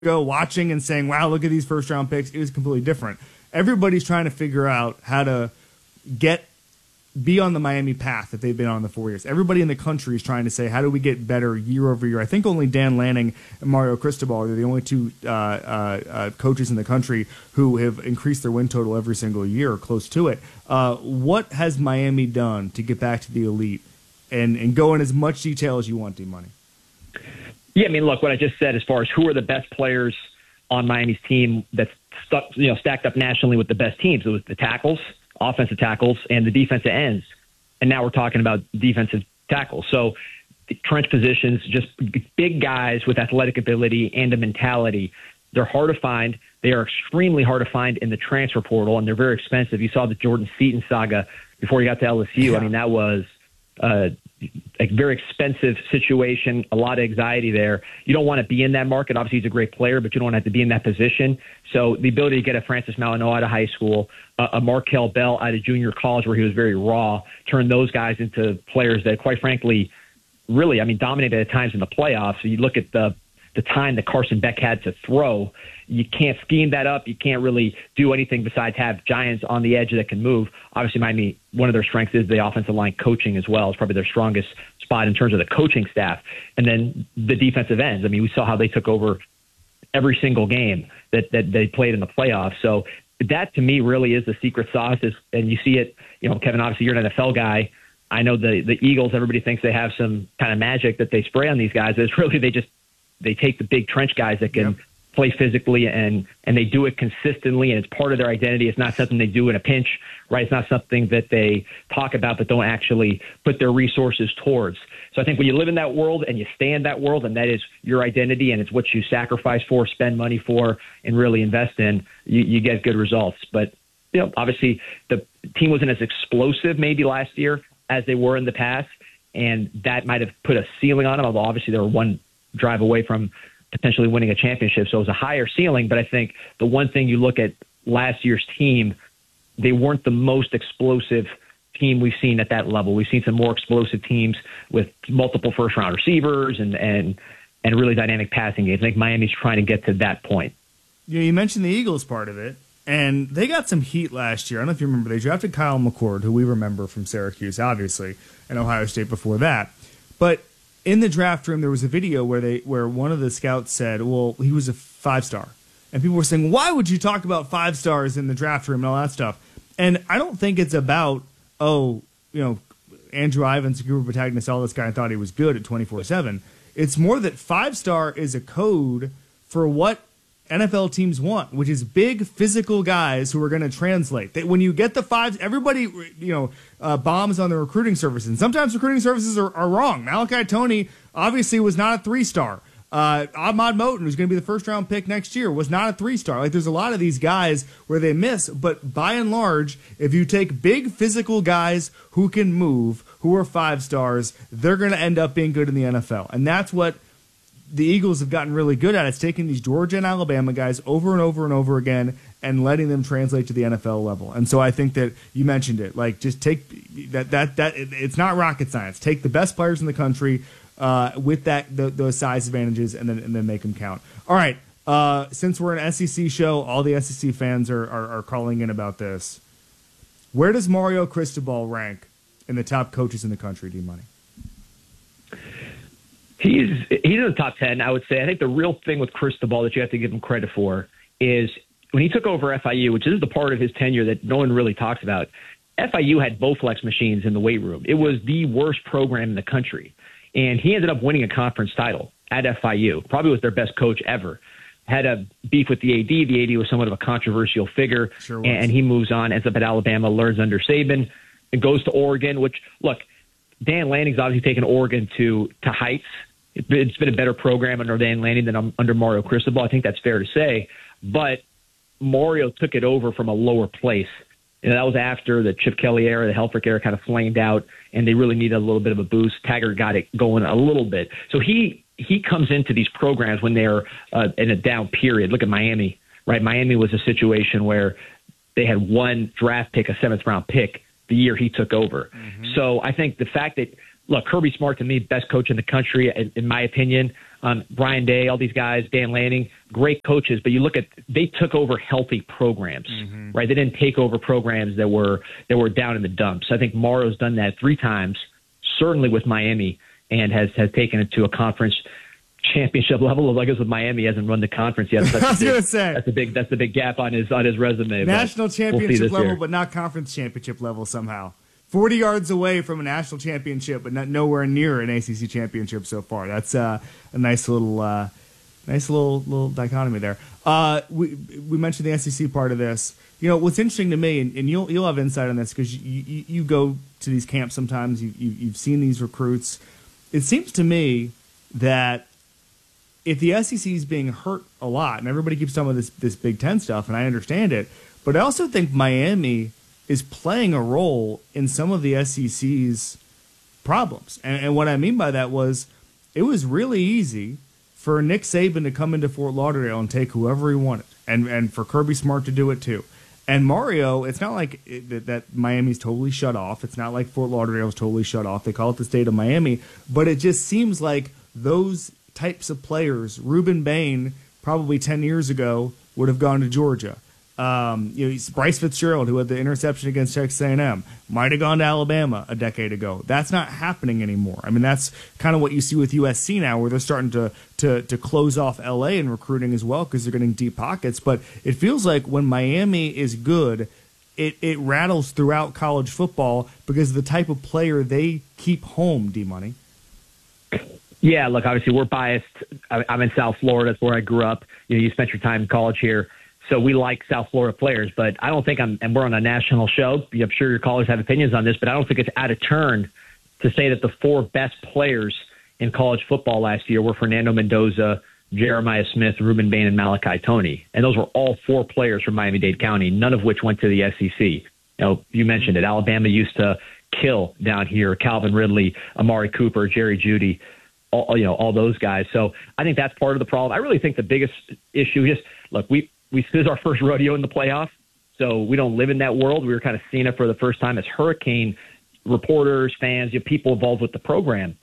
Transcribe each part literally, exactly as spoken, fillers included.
ago watching and saying, wow, look at these first round picks. It was completely different. Everybody's trying to figure out how to get be on the Miami path that they've been on the four years. Everybody in the country is trying to say, how do we get better year over year? I think only Dan Lanning and Mario Cristobal are the only two uh, uh, uh, coaches in the country who have increased their win total every single year or close to it. Uh, what has Miami done to get back to the elite? And, and go in as much detail as you want, D-Money. Yeah, I mean, look, what I just said as far as who are the best players on Miami's team that's stuck, you know, stacked up nationally with the best teams. It was the tackles, offensive tackles, and the defensive ends. And now we're talking about defensive tackles. So the trench positions, just big guys with athletic ability and a mentality. They're hard to find. They are extremely hard to find in the transfer portal, and they're very expensive. You saw the Jordan Seaton saga before he got to L S U. Yeah. I mean, that was uh, a very expensive situation, a lot of anxiety there. You don't want to be in that market. Obviously, he's a great player, but you don't want to have to be in that position. So the ability to get a Francis Malinois out of high school, uh, a Markel Bell out of junior college where he was very raw, turn those guys into players that, quite frankly, really, I mean, dominated at times in the playoffs. So you look at the the time that Carson Beck had to throw, you can't scheme that up. You can't really do anything besides have giants on the edge that can move. Obviously, Miami, one of their strengths is the offensive line coaching as well. It's probably their strongest spot in terms of the coaching staff. And then the defensive ends. I mean, we saw how they took over every single game that, that they played in the playoffs. So that, to me, really is the secret sauce. Is, and you see it, you know, Kevin, obviously you're an N F L guy. I know the, the Eagles, everybody thinks they have some kind of magic that they spray on these guys. It's really they just they take the big trench guys that can yep. play physically, and, and they do it consistently, and it's part of their identity. It's not something they do in a pinch, right? It's not something that they talk about but don't actually put their resources towards. So I think when you live in that world and you stay in that world, and that is your identity and it's what you sacrifice for, spend money for, and really invest in, you, you get good results. But, you know, obviously the team wasn't as explosive maybe last year as they were in the past, and that might have put a ceiling on them, although obviously they were one drive away from potentially winning a championship. So it was a higher ceiling, but I think the one thing you look at last year's team, they weren't the most explosive team we've seen at that level. We've seen some more explosive teams with multiple first round receivers and, and, and really dynamic passing games. I think Miami's trying to get to that point. Yeah, you mentioned the Eagles part of it, and they got some heat last year. I don't know if you remember, they drafted Kyle McCord, who we remember from Syracuse, obviously, and Ohio State before that. But in the draft room, there was a video where they where one of the scouts said, well, he was a five-star. And people were saying, why would you talk about five stars in the draft room and all that stuff? And I don't think it's about, oh, you know, Andrew Ivins, Cooper Patagna saw this guy and thought he was good at twenty-four seven. It's more that five-star is a code for what N F L teams want, which is big physical guys who are going to translate. That when you get the fives, everybody, you know, uh, bombs on the recruiting services. And sometimes recruiting services are, are wrong. Malachi Toney obviously was not a three-star. Uh, Ahmad Moten, who's going to be the first-round pick next year, was not a three-star. Like, there's a lot of these guys where they miss, but by and large, if you take big physical guys who can move, who are five-stars, they're going to end up being good in the N F L. And that's what the Eagles have gotten really good at. It's taking these Georgia and Alabama guys over and over and over again and letting them translate to the N F L level. And so I think that you mentioned it. Like, just take that, that, that it's not rocket science. Take the best players in the country uh, with that the, those size advantages and then and then make them count. All right. Uh, since we're an S E C show, all the S E C fans are, are, are calling in about this. Where does Mario Cristobal rank in the top coaches in the country, D-Money? He's he's in the top ten, I would say. I think the real thing with Cristobal that you have to give him credit for is when he took over F I U, which is the part of his tenure that no one really talks about. F I U had Bowflex machines in the weight room. It was the worst program in the country. And he ended up winning a conference title at F I U. Probably was their best coach ever. Had a beef with the A D. The A D was somewhat of a controversial figure. Sure was. And he moves on, ends up at Alabama, learns under Saban, and goes to Oregon, which, look, Dan Lanning's obviously taken Oregon to, to heights. It's been a better program under Dan Lanning than under Mario Cristobal. I think that's fair to say. But Mario took it over from a lower place. And that was after the Chip Kelly era, the Helfrich era kind of flamed out, and they really needed a little bit of a boost. Taggart got it going a little bit. So he he comes into these programs when they're uh, in a down period. Look at Miami, right? Miami was a situation where they had one draft pick, a seventh-round pick, the year he took over. Mm-hmm. So I think the fact that look, Kirby Smart, to me, best coach in the country, in, in my opinion. Um, Brian Day, all these guys, Dan Lanning, great coaches. But you look at, they took over healthy programs, mm-hmm. right? They didn't take over programs that were that were down in the dumps. I think Mario's done that three times, certainly with Miami, and has has taken it to a conference championship level. I guess with Miami, he hasn't run the conference yet. I was going to say that's a big that's a big gap on his on his resume. National championship we'll level, year. but not conference championship level somehow. Forty yards away from a national championship, but not nowhere near an A C C championship so far. That's uh, a nice little, uh, nice little little dichotomy there. Uh, we we mentioned the S E C part of this. You know what's interesting to me, and, and you'll you'll have insight on this because you, you you go to these camps sometimes. You, you you've seen these recruits. It seems to me that if the S E C is being hurt a lot, and everybody keeps talking about this this Big Ten stuff, and I understand it, but I also think Miami is playing a role in some of the S E C's problems. And, and what I mean by that was it was really easy for Nick Saban to come into Fort Lauderdale and take whoever he wanted, and, and for Kirby Smart to do it too. And Mario, it's not like it, that, that Miami's totally shut off. It's not like Fort Lauderdale's totally shut off. They call it the state of Miami. But it just seems like those types of players, Ruben Bain, probably ten years ago, would have gone to Georgia. Um, you know, Bryce Fitzgerald, who had the interception against Texas A and M, might have gone to Alabama a decade ago. That's not happening anymore. I mean, that's kind of what you see with U S C now, where they're starting to to, to close off L A in recruiting as well because they're getting deep pockets. But it feels like when Miami is good, it, it rattles throughout college football because of the type of player they keep home, D-Money. Yeah, look, obviously we're biased. I'm in South Florida. That's where I grew up. You know, you spent your time in college here. So we like South Florida players, but I don't think I'm, and we're on a national show. I'm sure your callers have opinions on this, but I don't think it's out of turn to say that the four best players in college football last year were Fernando Mendoza, Jeremiah Smith, Ruben Bain, and Malachi Toney. And those were all four players from Miami-Dade County, none of which went to the S E C. You know, you mentioned it. Alabama used to kill down here. Calvin Ridley, Amari Cooper, Jerry Jeudy, all, you know, all those guys. So I think that's part of the problem. I really think the biggest issue is, look, we, We, this is our first rodeo in the playoffs, so we don't live in that world. We were kind of seeing it for the first time as Hurricane reporters, fans, you know, people involved with the program.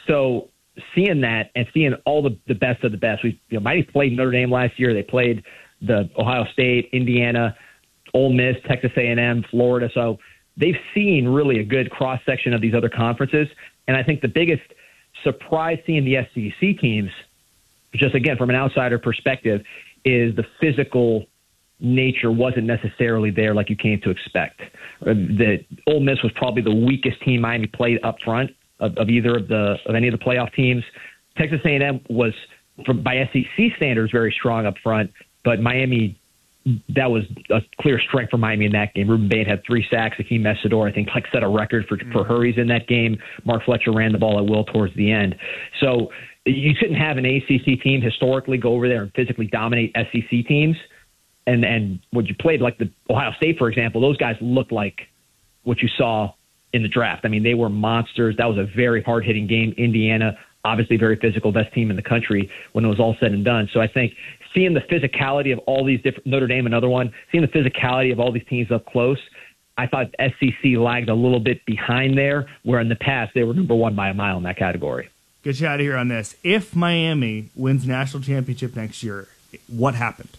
So seeing that and seeing all the, the best of the best. We you know, Miami played Notre Dame last year. They played the Ohio State, Indiana, Ole Miss, Texas A and M, Florida. So they've seen really a good cross-section of these other conferences. And I think the biggest surprise seeing the S E C teams, just again from an outsider perspective, is the physical nature wasn't necessarily there like you came to expect. The Ole Miss was probably the weakest team Miami played up front of, of either of the of any of the playoff teams. Texas A and M was, from, by S E C standards, very strong up front, but Miami, that was a clear strength for Miami in that game. Ruben Bain had three sacks. Hakeem Messidor, I think, like set a record for, for hurries in that game. Mark Fletcher ran the ball at will towards the end. So you couldn't have an A C C team historically go over there and physically dominate S E C teams. And and when you played like the Ohio State, for example, those guys looked like what you saw in the draft. I mean, they were monsters. That was a very hard-hitting game. Indiana, obviously very physical, best team in the country when it was all said and done. So I think seeing the physicality of all these different, Notre Dame, another one, seeing the physicality of all these teams up close, I thought S E C lagged a little bit behind there, where in the past they were number one by a mile in that category. Get you out of here on this. If Miami wins national championship next year, what happened?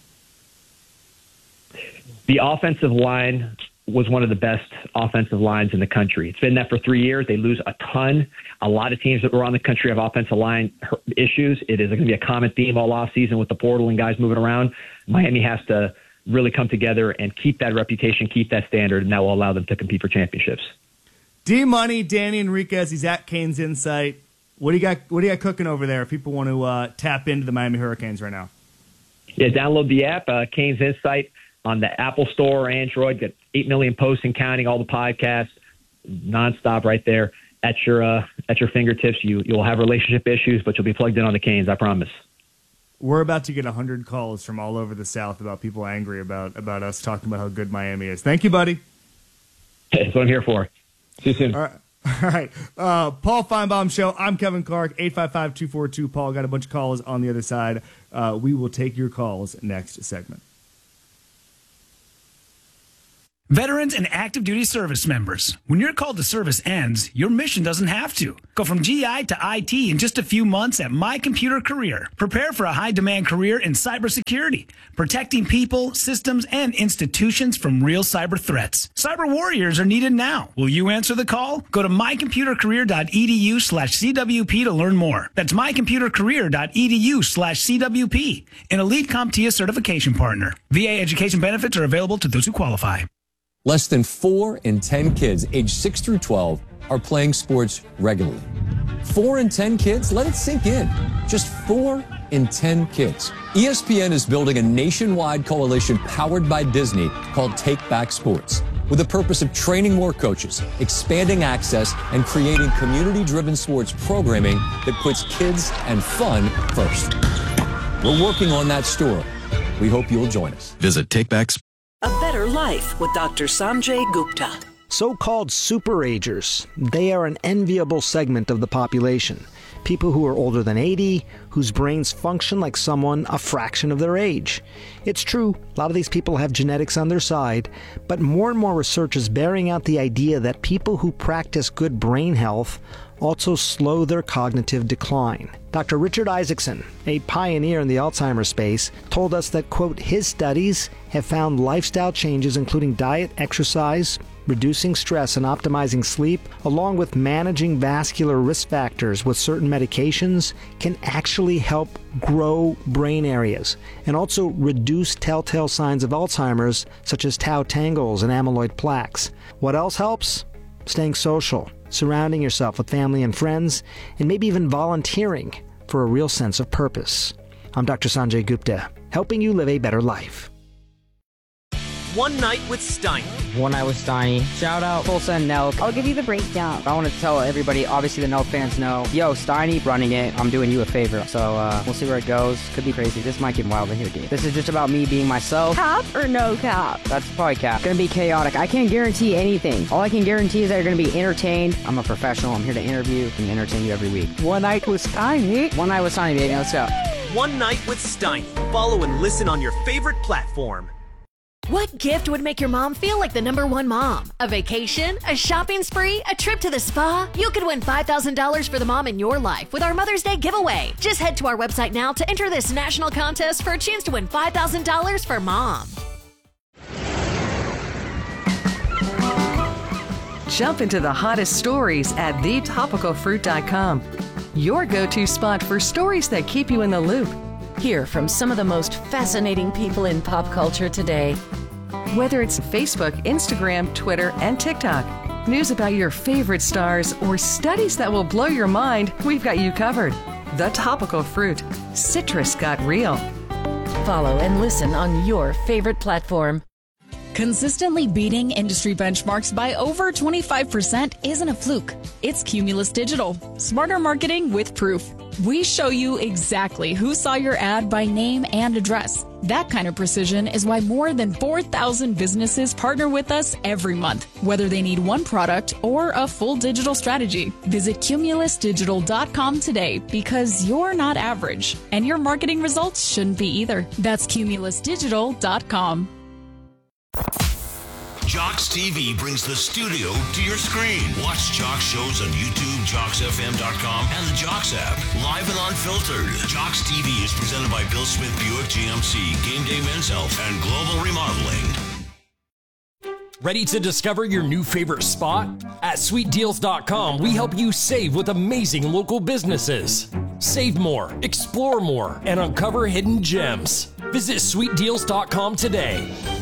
The offensive line was one of the best offensive lines in the country. It's been that for three years. They lose a ton. A lot of teams that were around the country have offensive line issues. It is going to be a common theme all offseason with the portal and guys moving around. Miami has to really come together and keep that reputation, keep that standard, and that will allow them to compete for championships. D-Money, Danny Enriquez, he's at Canes Insight. What do you got? What do you got cooking over there? If people want to uh, tap into the Miami Hurricanes right now. Yeah, download the app, uh, Canes Insight, on the Apple Store or Android. Got eight million posts and counting. All the podcasts, nonstop, right there at your uh, at your fingertips. You you'll have relationship issues, but you'll be plugged in on the Canes. I promise. We're about to get a hundred calls from all over the South about people angry about about us talking about how good Miami is. Thank you, buddy. That's what I'm here for. See you soon. All right. All right. Uh, Paul Feinbaum Show. I'm Kevin Clark. eight five five, two four two, Paul. Got a bunch of calls on the other side. Uh, we will take your calls next segment. Veterans and active duty service members, when your call to service ends, your mission doesn't have to. Go from G I to I T in just a few months at My Computer Career. Prepare for a high-demand career in cybersecurity, protecting people, systems, and institutions from real cyber threats. Cyber warriors are needed now. Will you answer the call? Go to mycomputercareer.edu slash CWP to learn more. That's mycomputercareer.edu slash CWP, an elite CompTIA certification partner. V A education benefits are available to those who qualify. Less than four in ten kids aged six through twelve are playing sports regularly. Four in ten kids? Let it sink in. Just four in ten kids. E S P N is building a nationwide coalition powered by Disney called Take Back Sports, with the purpose of training more coaches, expanding access, and creating community-driven sports programming that puts kids and fun first. We're working on that story. We hope you'll join us. Visit TakeBack. A Better Life with Doctor Sanjay Gupta. So-called superagers. They are an enviable segment of the population. People who are older than eighty, whose brains function like someone a fraction of their age. It's true, a lot of these people have genetics on their side, but more and more research is bearing out the idea that people who practice good brain health also slow their cognitive decline. Doctor Richard Isaacson, a pioneer in the Alzheimer's space, told us that, quote, his studies have found lifestyle changes including diet, exercise, reducing stress and optimizing sleep, along with managing vascular risk factors with certain medications, can actually help grow brain areas and also reduce telltale signs of Alzheimer's, such as tau tangles and amyloid plaques. What else helps? Staying social, surrounding yourself with family and friends, and maybe even volunteering for a real sense of purpose. I'm Doctor Sanjay Gupta, helping you live a better life. One Night with Steiny. One Night with Steiny. Shout out Tulsa and Nelk. I'll give you the breakdown. I want to tell everybody, obviously the Nelk fans know, yo, Steiny running it, I'm doing you a favor. So uh, we'll see where it goes. Could be crazy. This might get wild in here, dude. This is just about me being myself. Cap or no cap? That's probably cap. Gonna be chaotic. I can't guarantee anything. All I can guarantee is that you're gonna be entertained. I'm a professional. I'm here to interview and entertain you every week. One Night with Steiny. One Night with Steiny, baby. Let's go. One Night with Steiny. Follow and listen on your favorite platform. What gift would make your mom feel like the number one mom? A vacation? A shopping spree? A trip to the spa? You could win five thousand dollars for the mom in your life with our Mother's Day giveaway. Just head to our website now to enter this national contest for a chance to win five thousand dollars for mom. Jump into the hottest stories at the topical fruit dot com. Your go-to spot for stories that keep you in the loop. Hear from some of the most fascinating people in pop culture today. Whether it's Facebook, Instagram, Twitter, and TikTok, news about your favorite stars, or studies that will blow your mind, we've got you covered. The Topical Fruit. Citrus got real. Follow and listen on your favorite platform. Consistently beating industry benchmarks by over twenty-five percent isn't a fluke. It's Cumulus Digital. Smarter marketing with proof. We show you exactly who saw your ad by name and address. That kind of precision is why more than four thousand businesses partner with us every month, whether they need one product or a full digital strategy. Visit cumulus digital dot com today because you're not average, and your marketing results shouldn't be either. That's cumulus digital dot com. Jocks T V brings the studio to your screen. Watch Jocks shows on YouTube, jocks f m dot com, and the Jocks app. Live and unfiltered. Jocks T V is presented by Bill Smith Buick G M C, Game Day Men's Health, and Global Remodeling. Ready to discover your new favorite spot? At sweet deals dot com, we help you save with amazing local businesses. Save more, explore more, and uncover hidden gems. Visit sweet deals dot com today.